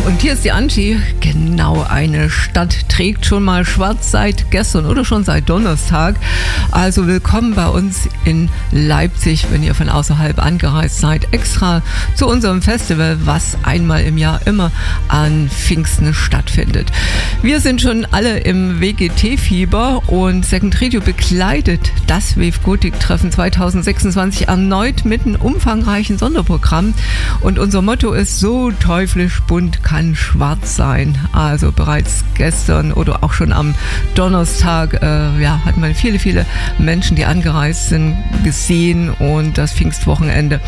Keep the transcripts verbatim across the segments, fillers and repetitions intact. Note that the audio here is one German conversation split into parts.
Und hier ist die Angie. Genau, eine Stadt trägt schon mal schwarz seit gestern oder schon seit Donnerstag. Also willkommen bei uns in Leipzig, wenn ihr von außerhalb angereist seid, extra zu unserem Festival, was einmal im Jahr immer an Pfingsten stattfindet. Wir sind schon alle im W G T-Fieber und Second Radio begleitet das Wave Gothic-Treffen zwanzig sechsundzwanzig erneut mit einem umfangreichen Sonderprogramm. Und unser Motto ist: so teuflisch bunt kann schwarz sein. Also bereits gestern oder auch schon am Donnerstag äh, ja, hat man viele, viele Menschen, die angereist sind, gesehen und das Pfingstwochenende.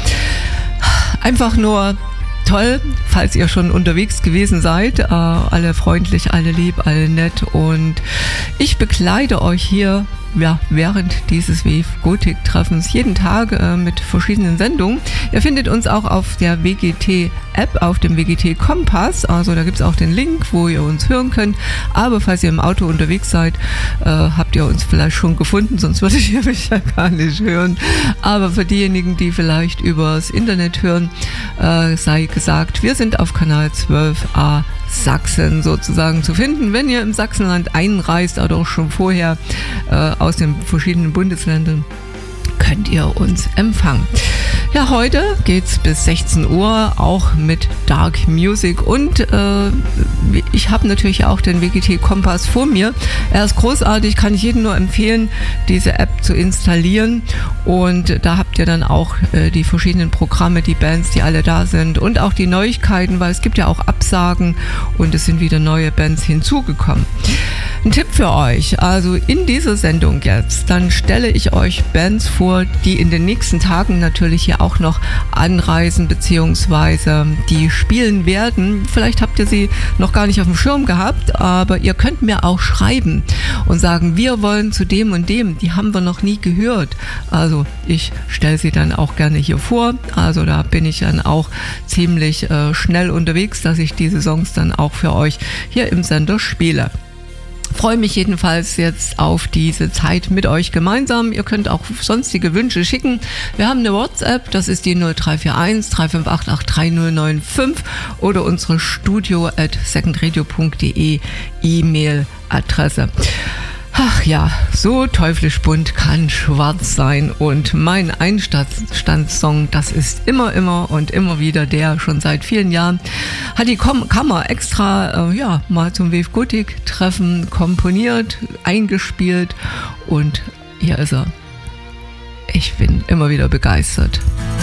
Einfach nur toll, falls ihr schon unterwegs gewesen seid. Äh, alle freundlich, alle lieb, alle nett. Und ich begleite euch hier ja, während dieses Wave Gothic-Treffens jeden Tag äh, mit verschiedenen Sendungen. Ihr findet uns auch auf der W G T-App, auf dem W G T-Kompass. Also da gibt es auch den Link, wo ihr uns hören könnt. Aber falls ihr im Auto unterwegs seid, äh, habt ihr uns vielleicht schon gefunden, sonst würdet ihr mich ja gar nicht hören. Aber für diejenigen, die vielleicht übers Internet hören, äh, sei gesagt, wir sind auf Kanal zwölf a Sachsen sozusagen zu finden. Wenn ihr im Sachsenland einreist oder auch schon vorher äh, aus den verschiedenen Bundesländern, könnt ihr uns empfangen. Ja, heute geht's bis sechzehn Uhr auch mit Dark Music und äh, ich habe natürlich auch den W G T-Kompass vor mir. Er ist großartig, kann ich jedem nur empfehlen, diese App zu installieren und da habt ihr dann auch äh, die verschiedenen Programme, die Bands, die alle da sind und auch die Neuigkeiten, weil es gibt ja auch Absagen und es sind wieder neue Bands hinzugekommen. Ein Tipp für euch, also in dieser Sendung jetzt, dann stelle ich euch Bands vor, die in den nächsten Tagen natürlich hier auch noch anreisen bzw. die spielen werden. Vielleicht habt ihr sie noch gar nicht auf dem Schirm gehabt, aber ihr könnt mir auch schreiben und sagen, wir wollen zu dem und dem, die haben wir noch nie gehört. Also ich stelle sie dann auch gerne hier vor. Also da bin ich dann auch ziemlich äh, schnell unterwegs, dass ich diese Songs dann auch für euch hier im Sender spiele. Freue mich jedenfalls jetzt auf diese Zeit mit euch gemeinsam. Ihr könnt auch sonstige Wünsche schicken. Wir haben eine WhatsApp, das ist die null drei vier eins drei fünf acht acht drei null neun fünf oder unsere studio at secondradio punkt de E-Mail-Adresse. Ach ja, so teuflisch bunt kann schwarz sein und mein Einstandssong, das ist immer, immer und immer wieder der, schon seit vielen Jahren, hat die Kom- Kammer extra äh, ja, mal zum Wave Gothic-Treffen komponiert, eingespielt und hier ist er. Ich bin immer wieder begeistert.